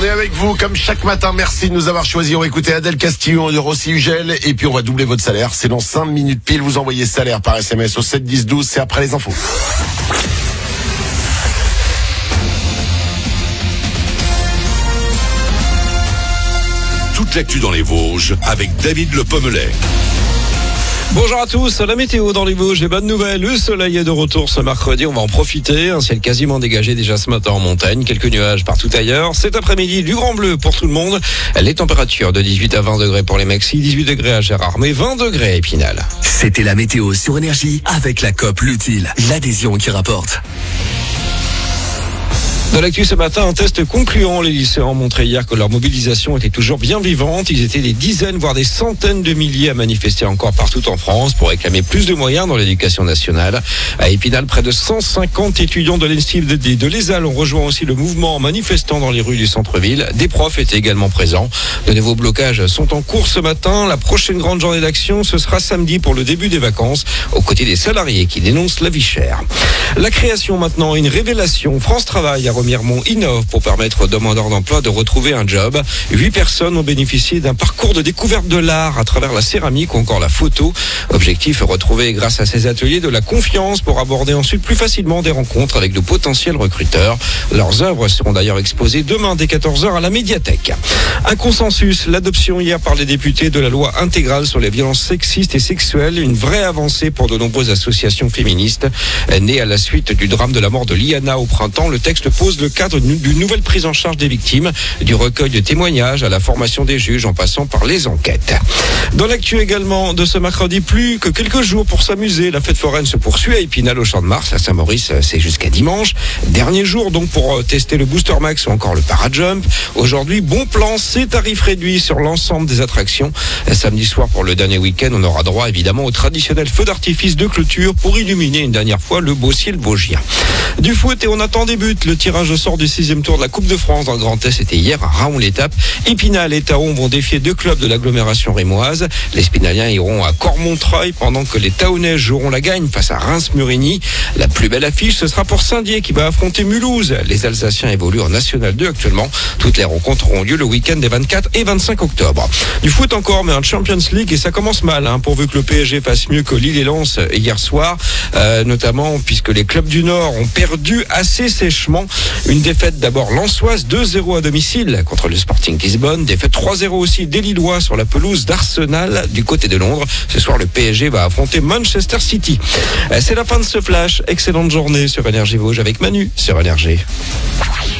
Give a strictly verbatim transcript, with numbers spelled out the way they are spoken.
On est avec vous comme chaque matin. Merci de nous avoir choisis. On va écouter Adèle Castillon et Rossi Ugel. Et puis on va doubler votre salaire. C'est dans cinq minutes pile. Vous envoyez salaire par S M S au sept dix douze. C'est après les infos. Toute l'actu dans les Vosges avec David Le Pommelet. Bonjour à tous, la météo dans les Vosges, les bonnes nouvelles, le soleil est de retour ce mercredi, on va en profiter, un ciel quasiment dégagé déjà ce matin en montagne, quelques nuages partout ailleurs, cet après-midi du grand bleu pour tout le monde, les températures de dix-huit à vingt degrés pour les maxis, dix-huit degrés à Gérardmer, vingt degrés à Épinal. C'était la météo sur Énergie avec la COP L'Utile, l'adhésion qui rapporte. Dans l'actu ce matin, un test concluant. Les lycéens ont montré hier que leur mobilisation était toujours bien vivante. Ils étaient des dizaines, voire des centaines de milliers à manifester encore partout en France pour réclamer plus de moyens dans l'éducation nationale. À Épinal, près de cent cinquante étudiants de l'E N S T I L et de l'E S A L ont rejoint aussi le mouvement en manifestant dans les rues du centre-ville. Des profs étaient également présents. De nouveaux blocages sont en cours ce matin. La prochaine grande journée d'action, ce sera samedi pour le début des vacances, aux côtés des salariés qui dénoncent la vie chère. La création maintenant, une révélation. France Travail a Miremont innove pour permettre aux demandeurs d'emploi de retrouver un job. Huit personnes ont bénéficié d'un parcours de découverte de l'art à travers la céramique ou encore la photo. Objectif, retrouver grâce à ces ateliers de la confiance pour aborder ensuite plus facilement des rencontres avec de potentiels recruteurs. Leurs œuvres seront d'ailleurs exposées demain dès quatorze heures à la médiathèque. Un consensus, l'adoption hier par les députés de la loi intégrale sur les violences sexistes et sexuelles, une vraie avancée pour de nombreuses associations féministes. Née à la suite du drame de la mort de Liana au printemps, le texte pose le cadre d'une nouvelle prise en charge des victimes, du recueil de témoignages à la formation des juges en passant par les enquêtes. Dans l'actu également de ce mercredi, plus que quelques jours pour s'amuser. La fête foraine se poursuit à Épinal au Champ de Mars. À Saint-Maurice, c'est jusqu'à dimanche. Dernier jour donc pour tester le Booster Max ou encore le Parajump. Aujourd'hui, bon plan, c'est tarif réduit sur l'ensemble des attractions. Samedi soir pour le dernier week-end, on aura droit évidemment au traditionnel feu d'artifice de clôture pour illuminer une dernière fois le beau ciel vosgien. Du foot et on attend des buts. Le tirage au sort du sixième tour de la Coupe de France dans le Grand Est, c'était hier à Raon-l'Étape. Épinal et Thaon vont défier deux clubs de l'agglomération rémoise. Les Spinaliens iront à Cormontreuil pendant que les Thaonais joueront la gagne face à Reims-Murigny. La plus belle affiche, ce sera pour Saint-Dié qui va affronter Mulhouse. Les Alsaciens évoluent en National deux actuellement. Toutes les rencontres auront lieu le week-end des vingt-quatre et vingt-cinq octobre. Du foot encore, mais un Champions League et ça commence mal, hein, pourvu que le P S G fasse mieux que Lille et Lens hier soir, euh, notamment puisque les clubs du Nord ont perdu assez sèchement. Une défaite d'abord lensoise, deux zéro à domicile contre le Sporting Lisbonne. Défaite trois zéro aussi des Lillois sur la pelouse d'Arsenal du côté de Londres. Ce soir, le P S G va affronter Manchester City. C'est la fin de ce flash. Excellente journée sur Énergie Vosges avec Manu sur Énergie.